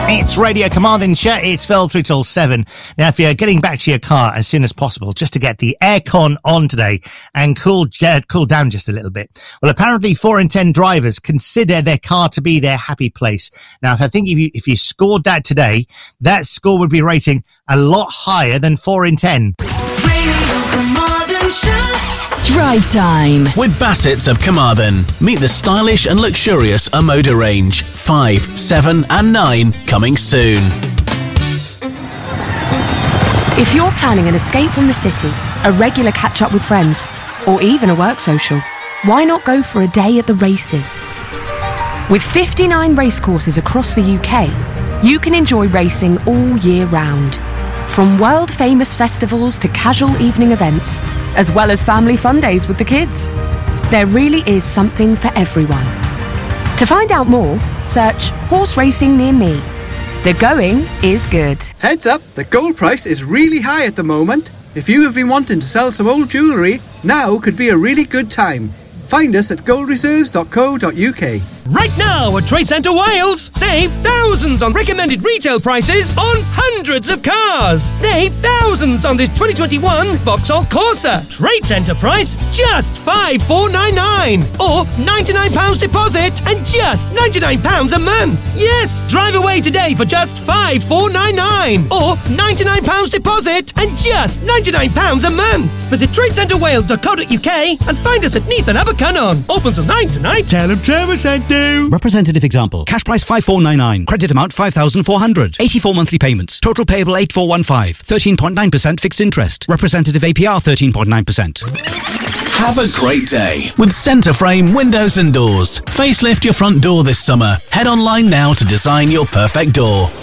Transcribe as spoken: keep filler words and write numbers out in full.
It's Radio Carmarthenshire. It's fell through till seven. Now, if you're getting back to your car as soon as possible, just to get the aircon on today and cool, uh, cool down just a little bit. Well, apparently four in ten drivers consider their car to be their happy place. Now, I think if you, if you scored that today, that score would be rating a lot higher than four in ten. Radio Carmarthenshire. Drive time with Bassett's of Carmarthen. Meet the stylish and luxurious Omoda range. Five, seven, and nine coming soon. If you're planning an escape from the city, a regular catch-up with friends, or even a work social, why not go for a day at the races? With fifty-nine racecourses across the U K, you can enjoy racing all year round. From world-famous festivals to casual evening events, as well as family fun days with the kids. There really is something for everyone. To find out more, search Horse Racing Near Me. The going is good. Heads up, the gold price is really high at the moment. If you have been wanting to sell some old jewellery, now could be a really good time. Find us at gold reserves dot co dot u k. Right now at Trade Centre Wales, save thousands on recommended retail prices on hundreds of cars. Save thousands on this twenty twenty-one Vauxhall Corsa. Trade Centre price, just five thousand four hundred ninety-nine pounds. Or ninety-nine pounds deposit and just ninety-nine pounds a month. Yes, drive away today for just five thousand four hundred ninety-nine pounds. Or ninety-nine pounds deposit and just ninety-nine pounds a month. Visit trade centre wales dot co dot u k and find us at Neath and Abercunnon. Open till nine tonight. Tell them Trevor sent you. Representative example. Cash price five thousand four hundred ninety-nine. Credit amount five thousand four hundred. eighty-four monthly payments. Total payable eight thousand four hundred fifteen. thirteen point nine percent fixed interest. Representative A P R thirteen point nine percent. Have a great day with Centre Frame Windows and Doors. Facelift your front door this summer. Head online now to design your perfect door.